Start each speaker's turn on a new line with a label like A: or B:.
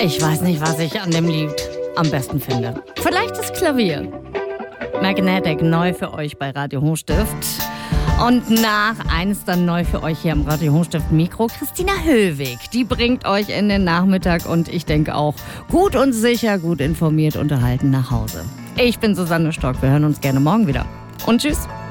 A: Ich weiß nicht, was ich an dem Lied am besten finde. Vielleicht das Klavier. Magnetic neu für euch bei Radio Hochstift. Und nach eins dann neu für euch hier am Radio Hochstift Mikro, Christina Höhweg. Die bringt euch in den Nachmittag und ich denke auch gut und sicher, gut informiert, unterhalten nach Hause. Ich bin Susanne Stock. Wir hören uns gerne morgen wieder. Und tschüss.